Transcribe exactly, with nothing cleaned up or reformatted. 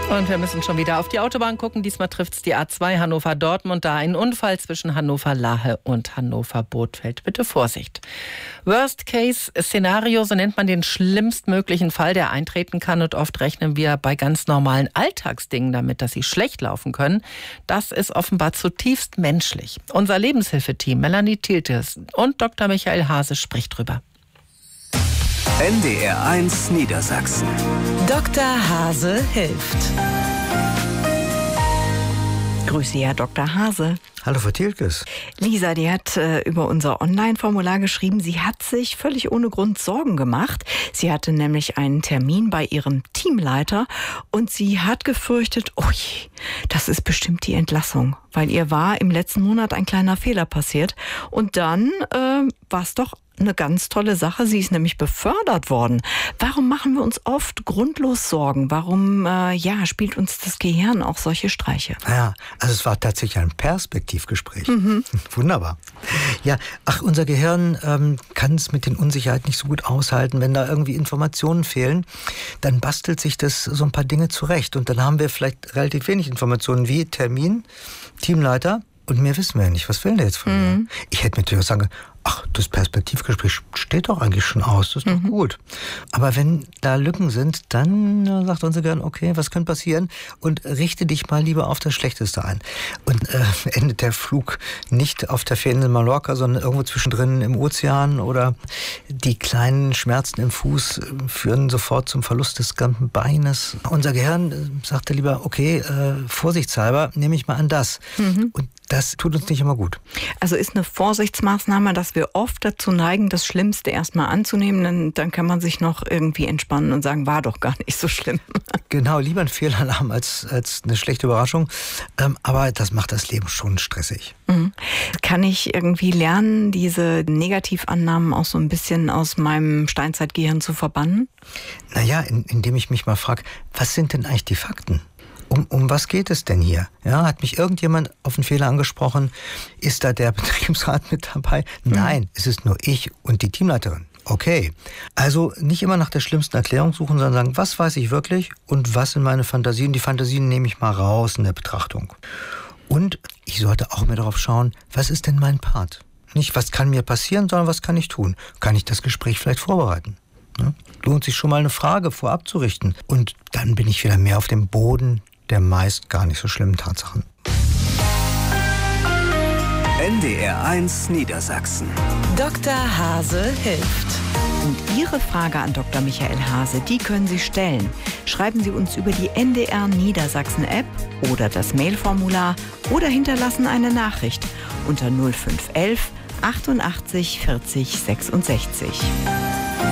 Und wir müssen schon wieder auf die Autobahn gucken. Diesmal trifft es die A zwei Hannover-Dortmund. Da ein Unfall zwischen Hannover-Lahe und Hannover-Bothfeld. Bitte Vorsicht. Worst-Case-Szenario, so nennt man den schlimmstmöglichen Fall, der eintreten kann. Und oft rechnen wir bei ganz normalen Alltagsdingen damit, dass sie schlecht laufen können. Das ist offenbar zutiefst menschlich. Unser Lebenshilfeteam, Melanie Tiltes und Doktor Michael Hase, spricht drüber. N D R eins Niedersachsen. Doktor Hase hilft. Grüße, Herr Doktor Hase. Hallo, Frau Tilkes. Lisa, die hat äh, über unser Online-Formular geschrieben, sie hat sich völlig ohne Grund Sorgen gemacht. Sie hatte nämlich einen Termin bei ihrem Teamleiter und sie hat gefürchtet, oh je, das ist bestimmt die Entlassung, weil ihr war im letzten Monat ein kleiner Fehler passiert. Und dann äh, war es doch eine ganz tolle Sache. Sie ist nämlich befördert worden. Warum machen wir uns oft grundlos Sorgen? Warum äh, ja, spielt uns das Gehirn auch solche Streiche? Ja, also es war tatsächlich ein Perspektivgespräch. Mhm. Wunderbar. Ja, ach, unser Gehirn ähm, kann es mit den Unsicherheiten nicht so gut aushalten. Wenn da irgendwie Informationen fehlen, dann bastelt sich das so ein paar Dinge zurecht. Und dann haben wir vielleicht relativ wenig Informationen wie Termin, Teamleiter. Und mehr wissen wir ja nicht. Was will der jetzt von mir? Mhm. Ich hätte natürlich auch sagen können, ach, das Perspektivgespräch steht doch eigentlich schon aus, das ist mhm. doch gut. Aber wenn da Lücken sind, dann äh, sagt unser Gehirn, okay, was könnte passieren? Und richte dich mal lieber auf das Schlechteste ein. Und äh, endet der Flug nicht auf der Ferieninsel Mallorca, sondern irgendwo zwischendrin im Ozean oder die kleinen Schmerzen im Fuß äh, führen sofort zum Verlust des ganzen Beines. Unser Gehirn äh, sagte lieber, okay, äh, vorsichtshalber nehme ich mal an das. Mhm. Und das tut uns nicht immer gut. Also ist eine Vorsichtsmaßnahme, dass wir oft dazu neigen, das Schlimmste erstmal anzunehmen, dann, dann kann man sich noch irgendwie entspannen und sagen, war doch gar nicht so schlimm. Genau, lieber ein Fehlalarm als, als eine schlechte Überraschung. Ähm, aber das macht das Leben schon stressig. Mhm. Kann ich irgendwie lernen, diese Negativannahmen auch so ein bisschen aus meinem Steinzeitgehirn zu verbannen? Naja, in, indem ich mich mal frage, was sind denn eigentlich die Fakten? Um, um was geht es denn hier? Ja, hat mich irgendjemand auf einen Fehler angesprochen? Ist da der Betriebsrat mit dabei? Mhm. Nein, es ist nur ich und die Teamleiterin. Okay, also nicht immer nach der schlimmsten Erklärung suchen, sondern sagen, was weiß ich wirklich und was sind meine Fantasien? Die Fantasien nehme ich mal raus in der Betrachtung. Und ich sollte auch mehr darauf schauen, was ist denn mein Part? Nicht, was kann mir passieren, sondern was kann ich tun? Kann ich das Gespräch vielleicht vorbereiten? Ja? Lohnt sich schon mal eine Frage vorab zu richten. Und dann bin ich wieder mehr auf dem Boden der meist gar nicht so schlimmen Tatsachen. N D R eins Niedersachsen. Doktor Hase hilft. Und Ihre Frage an Doktor Michael Hase, die können Sie stellen. Schreiben Sie uns über die N D R Niedersachsen App oder das Mailformular oder hinterlassen eine Nachricht unter null fünf eins eins achtundachtzig vierzig sechsundsechzig.